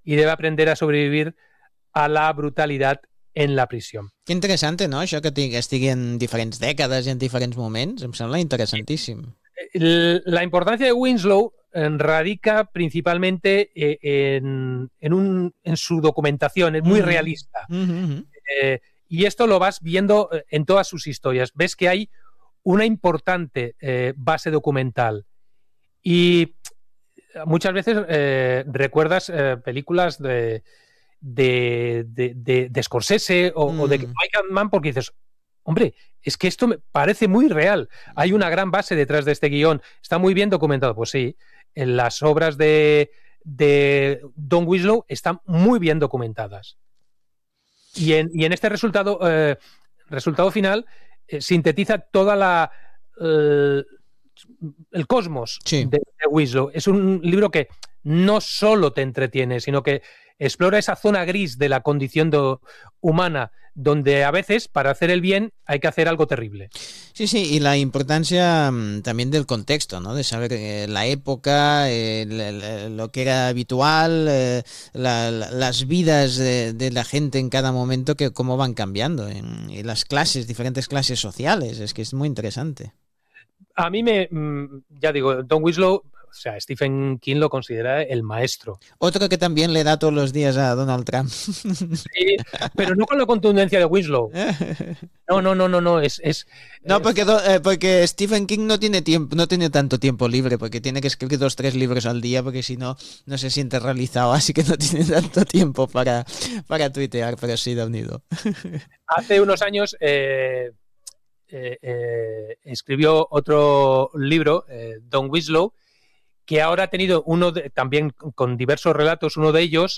i debe aprender a sobrevivir a la brutalitat en la prisió. Que interessant, no? Això que estigui en diferents dècades i en diferents moments, em sembla interessantíssim. La importancia de Winslow radica principalmente en su documentación, es muy realista. Y esto lo vas viendo en todas sus historias. Ves que hay una importante base documental. Y muchas veces recuerdas películas de Scorsese o de Michael Mann porque dices, hombre, es que esto me parece muy real. Hay una gran base detrás de este guión. Está muy bien documentado. Pues sí, en las obras de Don Winslow están muy bien documentadas. Y en este resultado final sintetiza toda el cosmos de Winslow. Es un libro que no solo te entretiene, sino que explora esa zona gris de la condición humana, donde a veces, para hacer el bien, hay que hacer algo terrible. Sí, y la importancia también del contexto, ¿no? De saber la época, lo que era habitual, las vidas de la gente en cada momento, que cómo van cambiando, y las diferentes clases sociales. Es que es muy interesante. A mí ya digo, Don Winslow, o sea, Stephen King lo considera el maestro. Otro que también le da todos los días a Donald Trump. Sí, pero no con la contundencia de Winslow. No. No, porque Stephen King no tiene tanto tiempo libre, porque tiene que escribir 2 o 3 libros al día, porque si no, no se siente realizado, así que no tiene tanto tiempo para tuitear, pero sí da unido. Hace unos años escribió otro libro, Don Winslow, que ahora ha tenido también con diversos relatos, uno de ellos,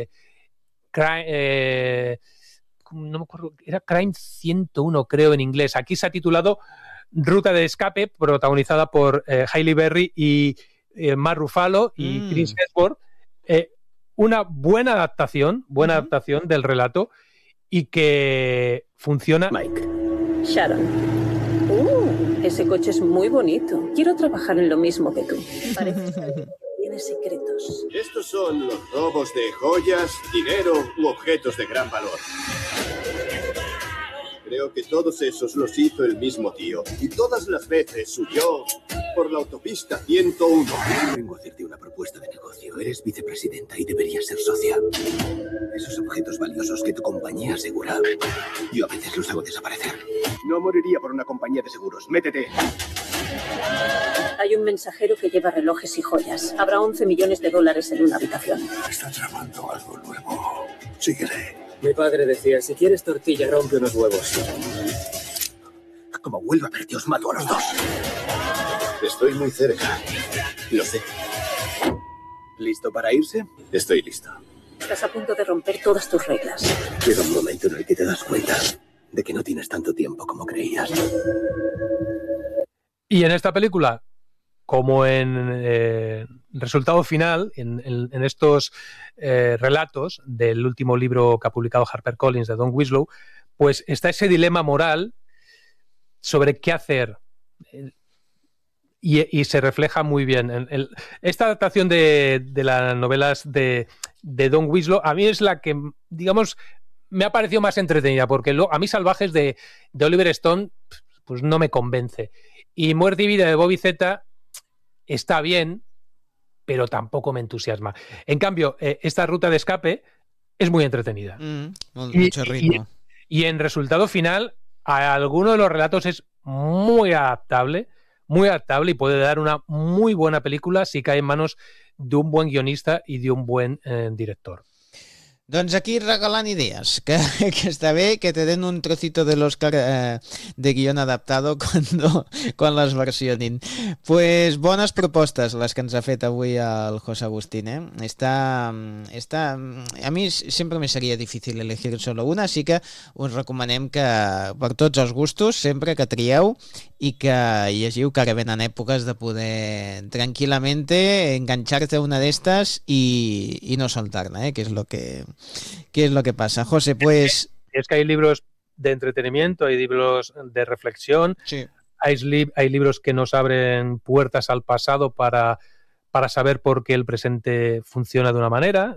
no me acuerdo, era Crime 101, creo, en inglés. Aquí se ha titulado Ruta de Escape, protagonizada por Halle Berry y Mark Ruffalo y Chris Hemsworth. Una buena adaptación del relato y que funciona. Mike. Sharon. Ese coche es muy bonito. Quiero trabajar en lo mismo que tú. Parece que tiene secretos. Estos son los robos de joyas, dinero u objetos de gran valor. Creo que todos esos los hizo el mismo tío. Y todas las veces huyó por la autopista 101. Vengo a hacerte una propuesta de negocio. Eres vicepresidenta y deberías ser socia. Esos objetos valiosos que tu compañía asegura, yo a veces los hago desaparecer. No moriría por una compañía de seguros. Métete. Hay un mensajero que lleva relojes y joyas. Habrá $11 millones en una habitación. Está tramando algo nuevo. Síguele. Mi padre decía, si quieres tortilla, rompe unos huevos. Como vuelva a verte, os mato a los dos. Estoy muy cerca. Lo sé. ¿Listo para irse? Estoy listo. Estás a punto de romper todas tus reglas. Llega un momento en el que te das cuenta de que no tienes tanto tiempo como creías. Y en esta película, como en resultado final, en estos relatos del último libro que ha publicado HarperCollins de Don Winslow, pues está ese dilema moral sobre qué hacer. Y se refleja muy bien. Esta adaptación de las novelas de Don Winslow a mí es la que, digamos, me ha parecido más entretenida, porque a mí Salvajes de Oliver Stone pues no me convence. Y Muerte y Vida de Bobby Z está bien, pero tampoco me entusiasma. En cambio, esta Ruta de Escape es muy entretenida. Mucho ritmo. Y en resultado final, a alguno de los relatos es muy adaptable y puede dar una muy buena película si cae en manos de un buen guionista y de un buen director. Doncs aquí regalant idees, que està bé que te den un trocito de l'Oscar de guión adaptado quan les versionin. Pues bones propostes les que ens ha fet avui el José Agustín, eh? A mi sempre me seria difícil elegir solo una, així que us recomanem que per tots els gustos, sempre que trieu i que llegiu, que ara venen èpoques de poder tranquil·lamente engancharte a una d'estes y no soltar-la, que es lo que pasa. José, pues... Es que hay libros de entretenimiento, hay libros de reflexión, sí. Hay libros que nos abren puertas al pasado para saber por qué el presente funciona de una manera.